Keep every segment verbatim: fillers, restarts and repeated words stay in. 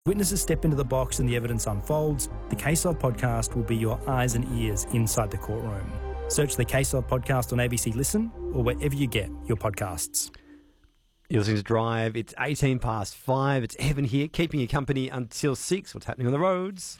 Witnesses step into the box and the evidence unfolds. The Case Of podcast will be your eyes and ears inside the courtroom. Search the Case Of podcast on A B C Listen or wherever you get your podcasts. You're listening to Drive. It's eighteen past five. It's Evan here, keeping you company until six. What's happening on the roads?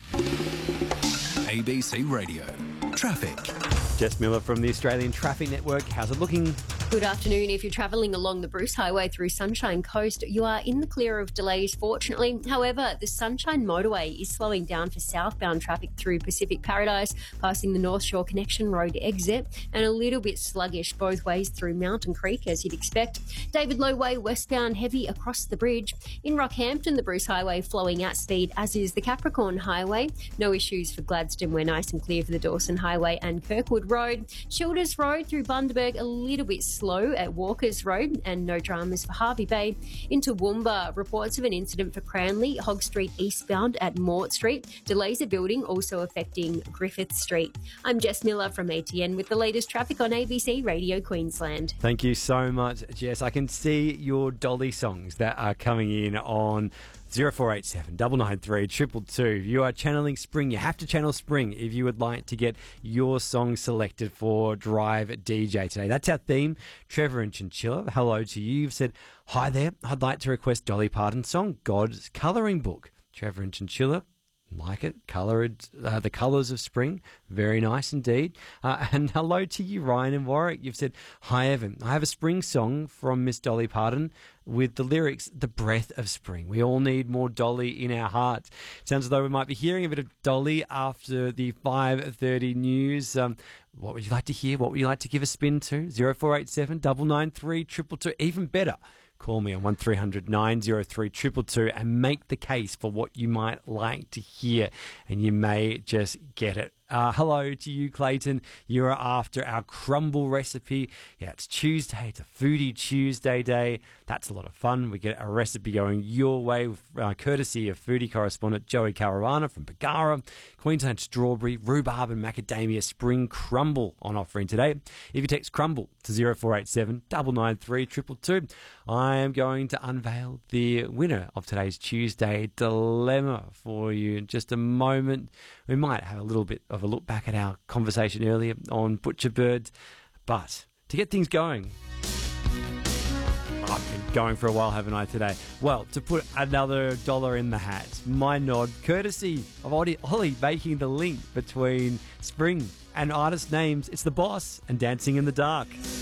A B C Radio. Traffic. Jess Miller from the Australian Traffic Network. How's it looking? Good afternoon. If you're travelling along the Bruce Highway through Sunshine Coast, you are in the clear of delays, fortunately. However, the Sunshine Motorway is slowing down for southbound traffic through Pacific Paradise, passing the North Shore Connection Road exit, and a little bit sluggish both ways through Mountain Creek, as you'd expect. David Low Way westbound heavy across the bridge. In Rockhampton, the Bruce Highway flowing at speed, as is the Capricorn Highway. No issues for Gladstone. We're nice and clear for the Dawson Highway and Kirkwood Road. Childers Road through Bundaberg, a little bit slow at Walkers Road, and no dramas for Harvey Bay. Into Toowoomba, reports of an incident for Cranley, Hogg Street eastbound at Mort Street. Delays are building, also affecting Griffith Street. I'm Jess Miller from A T N with the latest traffic on A B C Radio Queensland. Thank you so much, Jess. I can see your Dolly songs that are coming in on zero four eight seven, nine nine three, two two two. You are channeling spring. You have to channel spring if you would like to get your song selected for Drive D J today. That's our theme. Trevor and Chinchilla, hello to you. You've said, hi there. I'd like to request Dolly Parton's song, God's Colouring Book. Trevor and Chinchilla, like it. Coloured, uh, the colours of spring. Very nice indeed. Uh, and hello to you, Ryan and Warwick. You've said, hi, Evan. I have a spring song from Miss Dolly Parton with the lyrics, The Breath of Spring. We all need more Dolly in our hearts. Sounds as though we might be hearing a bit of Dolly after the five thirty news. Um, what would you like to hear? What would you like to give a spin to? zero four eight seven, nine nine three, two two two. Even better, call me on one three hundred, nine oh three, two two two and make the case for what you might like to hear, and you may just get it. Uh, hello to you, Clayton. You're after our crumble recipe. Yeah, it's Tuesday. It's a Foodie Tuesday day. That's a lot of fun. We get a recipe going your way, with, uh, courtesy of foodie correspondent Joey Caruana from Bagara. Queensland strawberry, rhubarb and macadamia spring crumble on offering today. If you text crumble to zero four eight seven, nine nine three, two two two, I am going to unveil the winner of today's Tuesday Dilemma for you in just a moment. We might have a little bit of a look back at our conversation earlier on butcher birds, but to get things going, I've been going for a while, haven't I, today? Well, to put another dollar in the hat, my nod, courtesy of Ollie, Ollie making the link between spring and artist names. It's The Boss and Dancing in the Dark.